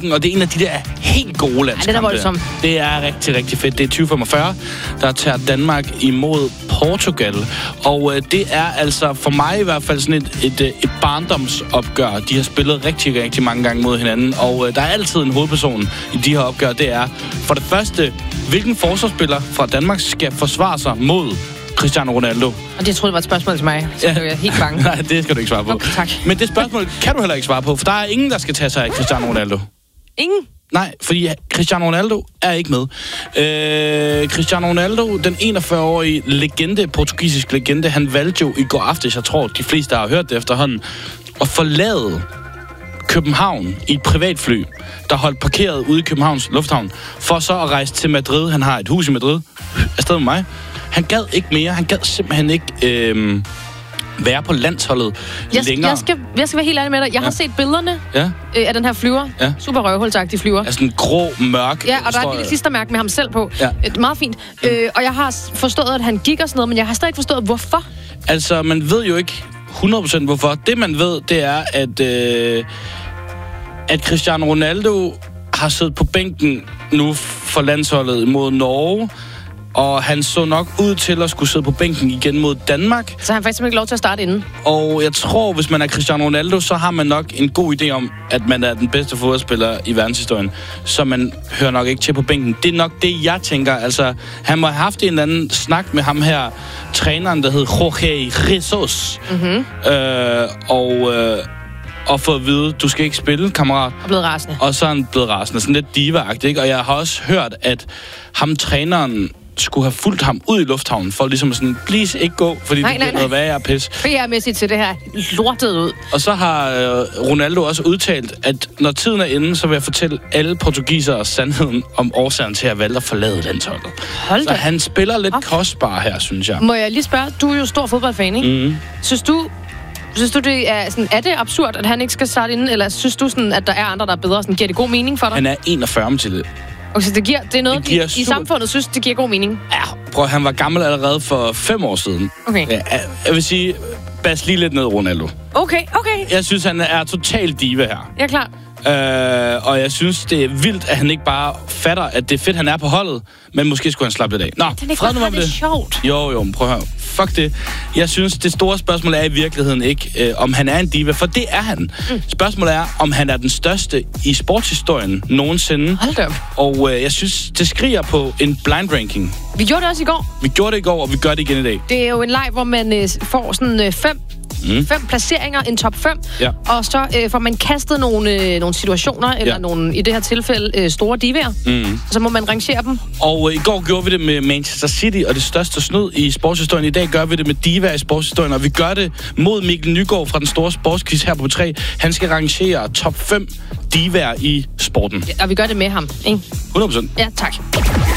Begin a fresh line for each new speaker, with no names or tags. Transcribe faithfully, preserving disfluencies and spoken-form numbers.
Parken, og det er en af de der helt gode landskampe.
Ja, det er voldsomt.
Det er rigtig, rigtig fedt. Det er tyve femogfyrre, der tager Danmark imod Portugal. Og øh, det er altså for mig i hvert fald sådan et, et, et barndomsopgør. De har spillet rigtig, rigtig mange gange mod hinanden, og øh, der er altid en hovedperson i de her opgør. Det er for det første, hvilken forsvarsspiller fra Danmark skal forsvare sig mod Cristiano Ronaldo.
Og det troede jeg var et spørgsmål til mig, så ja. Jeg er helt bange.
Nej, det skal du ikke svare på.
Okay, tak.
Men det spørgsmål kan du heller ikke svare på, for der er ingen, der skal tage sig af Cristiano Ronaldo.
Ingen?
Nej, fordi Cristiano Ronaldo er ikke med. Øh, Cristiano Ronaldo, den enogfyrre-årige legende, portugisisk legende, han valgte jo i går aftes, jeg tror, de fleste har hørt det efterhånden, at forlade København i et privatfly, der holdt parkeret ude i Københavns Lufthavn, for så at rejse til Madrid. Han har et hus i Madrid. Afsted med mig. Han gad ikke mere. Han gad simpelthen ikke øh, være på landsholdet
jeg,
længere.
Jeg skal, jeg skal være helt ærlig med dig. Jeg ja. har set billederne
ja.
øh, af den her flyver.
Ja.
Super røvhulsagtig flyver.
Altså en grå, mørk...
Ja, og der er et lille klistermærke med ham selv på.
Ja.
Et meget fint. Ja. Øh, og jeg har forstået, at han gik og sådan noget, men jeg har stadig ikke forstået, hvorfor.
Altså, man ved jo ikke hundrede procent hvorfor. Det, man ved, det er, at... Øh, at Cristiano Ronaldo har siddet på bænken nu for landsholdet mod Norge, og han så nok ud til at skulle sidde på bænken igen mod Danmark.
Så han faktisk ikke lov til at starte inden.
Og jeg tror, hvis man er Cristiano Ronaldo, så har man nok en god idé om, at man er den bedste fodboldspiller i verdenshistorien. Så man hører nok ikke til på bænken. Det er nok det, jeg tænker. Altså, han må have haft en eller anden snak med ham her, træneren, der hed Jorge Jesus. Mm-hmm. Øh, og... Øh, og få at vide, du skal ikke spille, kammerat.
Og blevet rasende.
Og så er han blevet rasende. Sådan lidt diva-agtigt, ikke? Og jeg har også hørt, at ham, træneren, skulle have fulgt ham ud i lufthavnen, for ligesom sådan, please, ikke gå, fordi nej, det bliver noget værre pis.
For jeg er mæssigt til det her lortet ud.
Og så har øh, Ronaldo også udtalt, at når tiden er inde, så vil jeg fortælle alle portugisere sandheden om årsagen til at valgte at forlade landsholdet.
Hold da.
Så han spiller lidt
okay.
kostbar her, synes jeg.
Må jeg lige spørge, du er jo stor fodboldfan, ikke? Mm. Synes du... Synes du, det er, sådan, er det absurd, at han ikke skal starte inden, eller synes du, sådan, at der er andre, der er bedre? Sådan, giver det god mening for dig?
Han er enogfyrre til det.
Okay, så det, giver, det er noget, det
giver
i,
super...
i samfundet synes, det giver god mening?
Ja, prøv, han var gammel allerede for fem år siden.
Okay.
Ja, jeg vil sige, bas lige lidt ned, Ronaldo.
Okay, okay.
Jeg synes, han er totalt diva her.
Ja, klar.
Øh, og jeg synes, det er vildt, at han ikke bare fatter, at det er fedt, han er på holdet, men måske skulle han slappe lidt af. Nå,
den er fred nu om det. Det er sjovt.
Jo, jo, prøv at høre. Fuck det. Jeg synes, det store spørgsmål er i virkeligheden ikke, øh, om han er en diva, for det er han. Mm. Spørgsmålet er, om han er den største i sportshistorien nogensinde.
Hold da.
Og øh, jeg synes, det skriger på en blind ranking.
Vi gjorde det også i går.
Vi gjorde det i går, og vi gør det igen i dag.
Det er jo en leg, hvor man øh, får sådan øh, fem Mm. Fem placeringer, en top fem,
ja.
Og så øh, får man kastet nogle, øh, nogle situationer, eller ja. nogle, i det her tilfælde, øh, store divaer. Mm. Så må man rangere dem.
Og øh, i går gjorde vi det med Manchester City, og det største snyd i sportshistorien. I dag gør vi det med divaer i sportshistorien, og vi gør det mod Mikkel Nygaard fra den store sportsquiz her på tre. Han skal rangere top fem divaer i sporten.
Ja, og vi gør det med ham, ikke?
hundrede procent.
Ja, tak.